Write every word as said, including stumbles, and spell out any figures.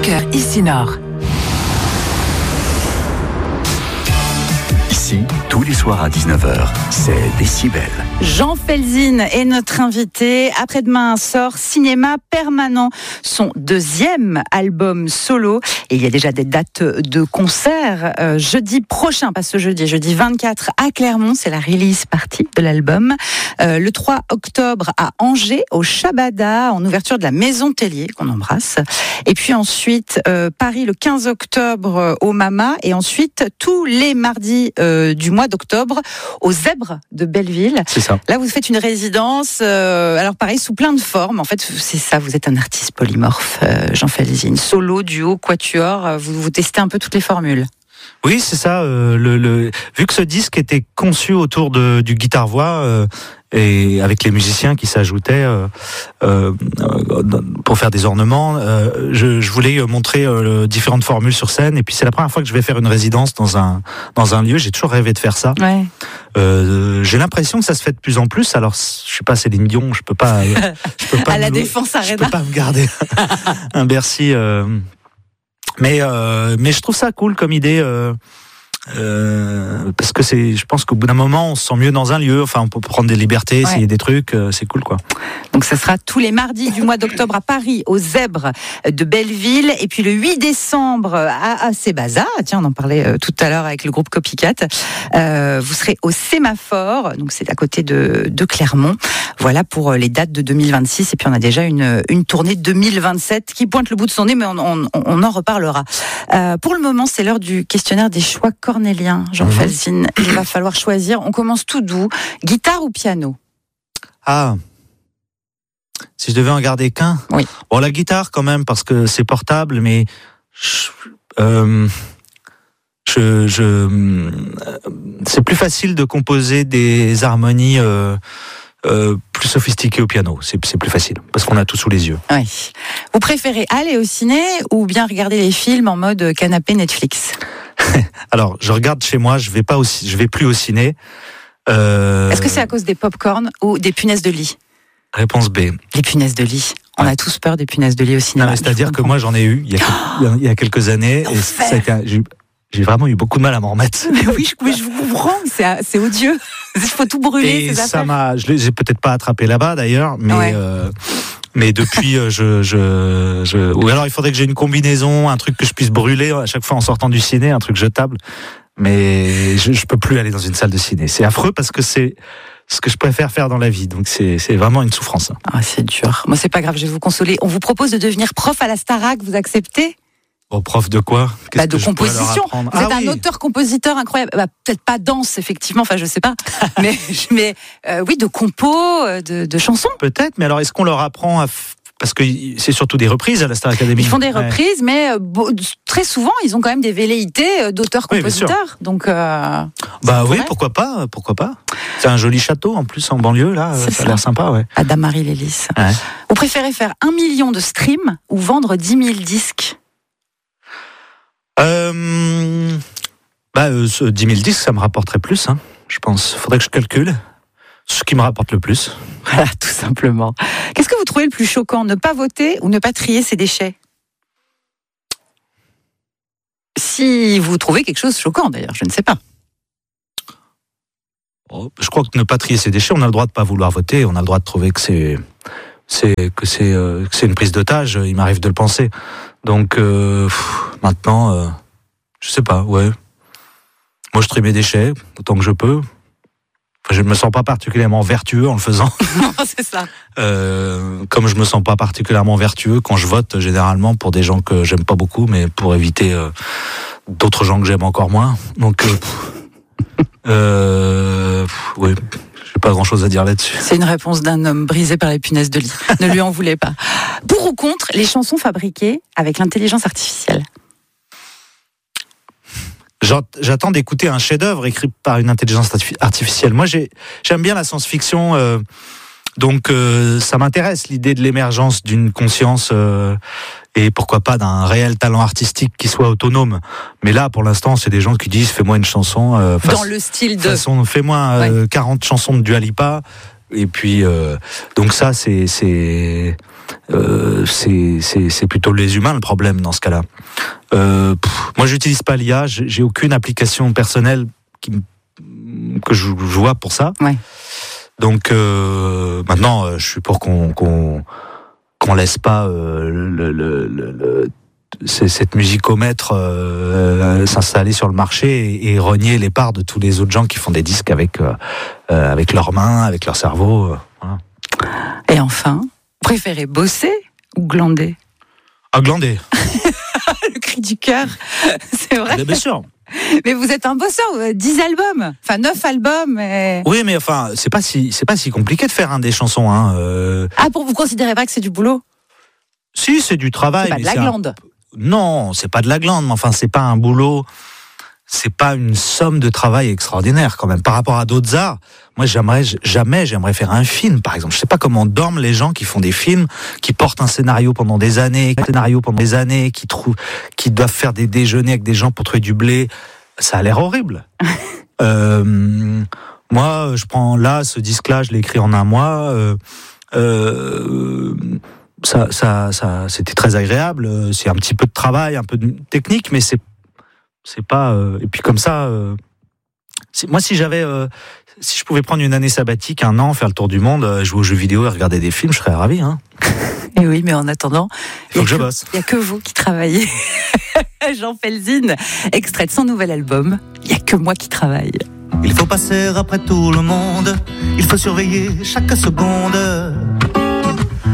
coup de cœur ici Nord. Ici, tous les soirs à dix-neuf heures, c'est Décibel. Jean Felzin est notre invité. Après-demain sort Cinéma Permanent, son deuxième album solo. Et il y a déjà des dates de concert. Euh, jeudi prochain, pas ce jeudi, jeudi vingt-quatre à Clermont, c'est la release party de l'album. Euh, le trois octobre à Angers, au Shabada, en ouverture de la Maison Tellier, qu'on embrasse. Et puis ensuite, euh, Paris le quinze octobre au Mama. Et ensuite, tous les mardis euh, du mois d'octobre aux Zèbres de Belleville. C'est ça. Là, vous faites une résidence, euh, alors pareil, sous plein de formes. En fait, c'est ça, vous êtes un artiste polymorphe, euh, Jean Felzin. Solo, duo, quatuor, vous, vous testez un peu toutes les formules. Oui, c'est ça. Euh, le, le, vu que ce disque était conçu autour de, du guitare-voix euh, et avec les musiciens qui s'ajoutaient euh, euh, pour faire des ornements, euh, je, je voulais montrer euh, différentes formules sur scène. Et puis c'est la première fois que je vais faire une résidence dans un dans un lieu. J'ai toujours rêvé de faire ça. Ouais. Euh, j'ai l'impression que ça se fait de plus en plus. Alors, je suis pas Céline Dion, je peux pas. Je peux pas à la me, Défense Arena. Je peux pas me garder un Bercy. Euh, Mais euh, mais je trouve ça cool comme idée euh, euh, parce que c'est, je pense qu'au bout d'un moment on se sent mieux dans un lieu. Enfin, on peut prendre des libertés, ouais. essayer des trucs, euh, c'est cool quoi. Donc ça sera tous les mardis du mois d'octobre à Paris, aux Zèbres de Belleville, et puis le huit décembre à, à Sébaza. Tiens, on en parlait euh, tout à l'heure avec le groupe Copycat. Euh, vous serez au Sémaphore, donc c'est à côté de, de Clermont. Voilà pour les dates de deux mille vingt-six, et puis on a déjà une, une tournée deux mille vingt-sept qui pointe le bout de son nez, mais on, on, on en reparlera. Euh, pour le moment, c'est l'heure du questionnaire des choix cornéliens, Jean mmh. Felzin. Il va falloir choisir. On commence tout doux. Guitare ou piano? Ah, si je devais en garder qu'un. Oui. Bon, la guitare quand même, parce que c'est portable, mais je, euh, je, je, euh, c'est plus facile de composer des harmonies euh, euh, plus sophistiquées au piano. C'est, c'est plus facile, parce qu'on a tout sous les yeux. Oui. Vous préférez aller au ciné ou bien regarder les films en mode canapé Netflix? Alors, je regarde chez moi, je vais pas au, je vais plus au ciné. Euh... Est-ce que c'est à cause des pop-corn ou des punaises de lit? Réponse B. Les punaises de lit. On ouais. a tous peur des punaises de lit au cinéma. Non, c'est-à-dire que moi j'en ai eu il y a, quelques, il y a quelques années et ça a été, j'ai, j'ai vraiment eu beaucoup de mal à m'en remettre. Mais oui, je, mais je vous comprends, c'est, c'est odieux. Il faut tout brûler. Et ces ça affaires. m'a, je l'ai peut-être pas attrapé là-bas d'ailleurs, mais ouais. euh, mais depuis je, je, je, ou alors il faudrait que j'ai une combinaison, un truc que je puisse brûler à chaque fois en sortant du ciné, un truc jetable. Mais je, je peux plus aller dans une salle de ciné. C'est affreux parce que c'est ce que je préfère faire dans la vie. Donc c'est, c'est vraiment une souffrance. Ah, c'est dur. Moi, c'est pas grave, je vais vous consoler. On vous propose de devenir prof à la Starac, vous acceptez? Oh, prof de quoi? Bah, de composition. Vous ah, êtes oui. un auteur-compositeur incroyable. Bah, peut-être pas danse, effectivement, enfin je sais pas. mais mais euh, oui, de compos, de, de chansons. Peut-être, mais alors est-ce qu'on leur apprend à... F... Parce que c'est surtout des reprises à la Star Academy. Ils font des ouais. reprises, mais beau, très souvent, ils ont quand même des velléités d'auteurs-compositeurs. Oui, donc, euh, bah oui, pourquoi pas, pourquoi pas. C'est un joli château en plus en banlieue là, c'est ça, ça a l'air sympa, ouais. À Damarie-les-Lys. Ouais. Vous préférez faire un million de streams ou vendre dix mille disques? Euh, bah, euh, ce dix mille disques, ça me rapporterait plus, hein, je pense. Faudrait que je calcule ce qui me rapporte le plus. Voilà, tout simplement. Qu'est-ce que vous trouvez le plus choquant, ne pas voter ou ne pas trier ses déchets? Si vous trouvez quelque chose de choquant, d'ailleurs, je ne sais pas. Oh, je crois que ne pas trier ses déchets, on a le droit de pas vouloir voter, on a le droit de trouver que c'est, c'est que c'est euh, que c'est une prise d'otage. Il m'arrive de le penser. Donc euh, pff, maintenant, euh, je sais pas. Ouais. Moi, je trie mes déchets autant que je peux. Enfin, je ne me sens pas particulièrement vertueux en le faisant. Non, c'est ça. Euh, comme je me sens pas particulièrement vertueux quand je vote, généralement pour des gens que j'aime pas beaucoup, mais pour éviter euh, d'autres gens que j'aime encore moins. Donc, euh, euh, oui, j'ai pas grand-chose à dire là-dessus. C'est une réponse d'un homme brisé par les punaises de lit. Ne lui en voulez pas. Pour ou contre les chansons fabriquées avec l'intelligence artificielle? J'attends d'écouter un chef-d'œuvre écrit par une intelligence artificielle. Moi, j'ai, j'aime bien la science-fiction, euh, donc euh, ça m'intéresse l'idée de l'émergence d'une conscience euh, et pourquoi pas d'un réel talent artistique qui soit autonome. Mais là, pour l'instant, c'est des gens qui disent fais-moi une chanson euh, dans façon, le style de façon, fais-moi euh, ouais. quarante chansons de Dua Lipa. Et puis euh, donc ça, c'est c'est euh, c'est, c'est, c'est plutôt les humains le problème dans ce cas-là. Euh, pff, moi, j'utilise pas l'I A. J'ai, j'ai aucune application personnelle qui, que je, je vois pour ça. Ouais. Donc euh, maintenant, euh, je suis pour qu'on qu'on qu'on laisse pas euh, le, le, le, le cette musicomètre euh, s'installer sur le marché et, et renier les parts de tous les autres gens qui font des disques avec euh, euh, avec leurs mains, avec leur cerveau. Euh, voilà. Et enfin, préférez bosser ou glander? Ah, glander. Le cri du cœur, c'est vrai. Bien sûr. Mais vous êtes un bosseur, dix albums, enfin neuf albums. Et... Oui, mais enfin, c'est pas si c'est pas si compliqué de faire hein, des chansons. Hein, euh... Ah, pour vous considérez pas que c'est du boulot? Si, c'est du travail. C'est pas mais de la c'est glande. Un... Non, c'est pas de la glande, mais enfin, c'est pas un boulot. C'est pas une somme de travail extraordinaire quand même par rapport à d'autres arts. Moi, j'aimerais jamais, j'aimerais faire un film, par exemple. Je sais pas comment dorment les gens qui font des films, qui portent un scénario pendant des années, un scénario pendant des années, qui trouvent, qui doivent faire des déjeuners avec des gens pour trouver du blé. Ça a l'air horrible. euh, moi, je prends là ce disque-là, je l'ai écrit en un mois. Euh, euh, ça, ça, ça, c'était très agréable. C'est un petit peu de travail, un peu de technique, mais c'est C'est pas euh, et puis comme ça. Euh, moi, si j'avais, euh, si je pouvais prendre une année sabbatique, un an, faire le tour du monde, euh, jouer aux jeux vidéo et regarder des films, je serais ravi. Hein. Et oui, mais en attendant, il faut que je bosse. Il y a que vous qui travaillez. Jean Felzine, extrait de son nouvel album. Il y a que moi qui travaille. Il faut passer après tout le monde. Il faut surveiller chaque seconde.